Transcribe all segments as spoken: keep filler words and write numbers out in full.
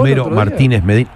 Romero, Martínez, Medina.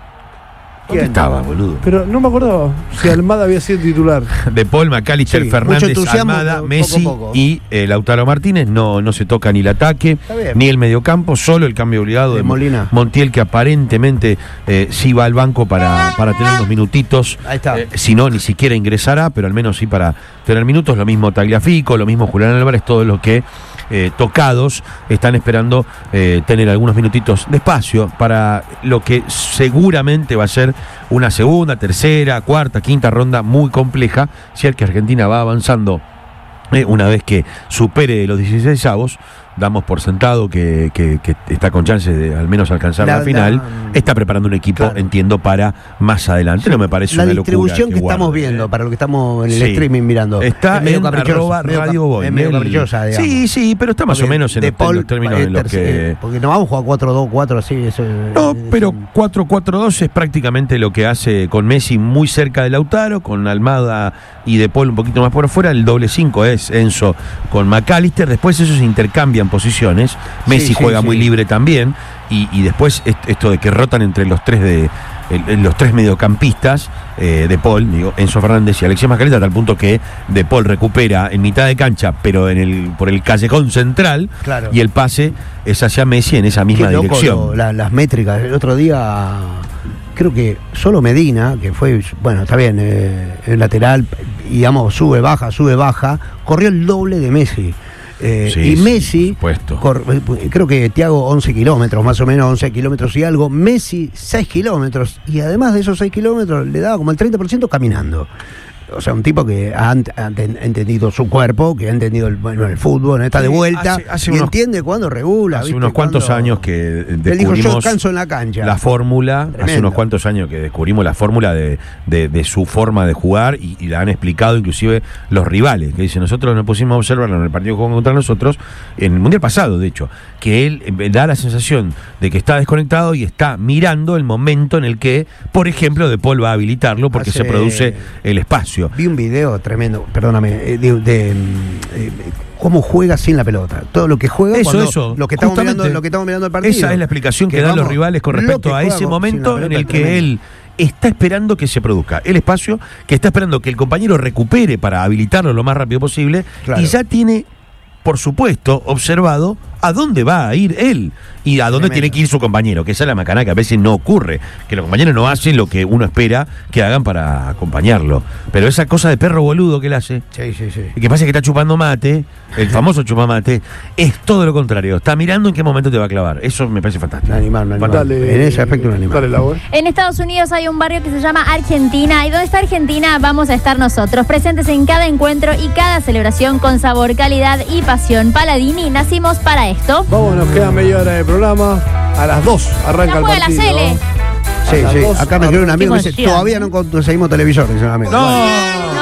¿Dónde estaba, boludo? Pero no me acuerdo si Almada había sido titular. De Paul, McAllister, Sí, Fernández, entusiasmo, Almada, poco, Messi poco, poco. y eh, Lautaro Martínez. No, no se toca ni el ataque, ni el mediocampo, solo el cambio obligado de, De Molina. Montiel, que aparentemente eh, sí va al banco para, para tener unos minutitos. Ahí está. Eh, si no, ni siquiera ingresará, pero al menos sí para tener minutos. Lo mismo Tagliafico, lo mismo Julián Álvarez, todos los que eh, tocados están esperando eh, tener algunos minutitos de espacio para lo que seguramente va a ser una segunda, tercera, cuarta, quinta ronda muy compleja, si es que Argentina va avanzando eh, una vez que supere los dieciséis avos. Damos por sentado que, que, que está con chances de al menos alcanzar la, La- final. la- Está preparando un equipo, Claro. entiendo, para más adelante. No me parece La una locura. distribución que, estamos guarde, viendo, eh. para lo que estamos en el Sí. streaming mirando. Está es medio en caprichosa, arroba medio Radio cap- Boy. es medio El- caprichosa, digamos. Sí, sí, pero está más Porque o menos en, de el- en Paul, los términos eh, en los terce- que... eh, porque no vamos a jugar cuatro dos cuatro así. Eso, No, es- pero es- cuatro cuatro dos es prácticamente lo que hace con Messi muy cerca de Lautaro, con Almada y De Paul un poquito más por afuera. El doble cinco es Enzo con McAllister. Después ellos intercambian posiciones. Messi Sí, sí, juega sí. muy libre también. Y, y después est- esto de que rotan entre los tres de el- el- los tres mediocampistas, eh, De Paul, digo, Enzo Fernández y Alexis McAllister, a tal punto que De Paul recupera en mitad de cancha, pero en el por el callejón central, Claro. y el pase es hacia Messi en esa Qué misma loco dirección. lo- la- las métricas. El otro día, creo que solo Medina, que fue, bueno, está bien, eh, el lateral, digamos, sube, baja, sube, baja, corrió el doble de Messi. Eh, Sí, y sí, Messi, por supuesto. cor- creo que Thiago once kilómetros, más o menos once kilómetros y algo, Messi seis kilómetros, y además de esos seis kilómetros le daba como el treinta por ciento caminando. O sea, un tipo que ha, ent- ha enten- entendido su cuerpo, que ha entendido el, bueno, el fútbol, está de Sí, vuelta, hace- hace y unos- entiende cuándo regula. Hace ¿viste? unos cuantos Cuándo- años que Él dijo, yo descubrimos descanso en la cancha. la fórmula, hace Tremendo. unos cuantos años que descubrimos la fórmula de, de- de su forma de jugar y, y la han explicado inclusive los rivales, que dicen, nosotros nos pusimos a observarlo en el partido que jugó contra nosotros, en el Mundial pasado de hecho, que él eh, da la sensación de que está desconectado y está mirando el momento en el que, por ejemplo, De Paul va a habilitarlo porque Hace- se produce el espacio. Vi un video tremendo, perdóname, eh, de, de, mm, eh, cómo juega sin la pelota. Todo lo que juega Eso, cuando eso, lo que estamos justamente, mirando, lo que estamos mirando el partido. esa es la explicación que, dan los vamos, rivales con lo respecto que a juega ese con- momento sin la en pelota el es que tremendo. él está esperando que se produzca el espacio, que está esperando que el compañero recupere para habilitarlo lo más rápido posible, Claro. y ya tiene, por supuesto, observado a dónde va a ir él y a dónde Tremendo. tiene que ir su compañero, que esa es la macana que a veces no ocurre, que los compañeros no hacen lo que uno espera que hagan para acompañarlo. Pero esa cosa de perro boludo que él hace, Sí, sí, sí. y que pasa que está chupando mate, el famoso chupamate, es todo lo contrario. Está mirando en qué momento te va a clavar. Eso me parece fantástico. Un animal, un animal. Dale, En ese aspecto un animal. Dale la voz. En Estados Unidos hay un barrio que se llama Argentina, y donde está Argentina vamos a estar nosotros, presentes en cada encuentro y cada celebración con sabor, calidad y pasión. Paladini, nacimos para esto. Vamos, nos queda media hora de programa. A las dos arranca Ya el juega la partido. Cele. Sí, A las sí. dos Acá me escribe un amigo que dice, emoción. todavía no conseguimos televisor, dice un amigo. No. Bueno.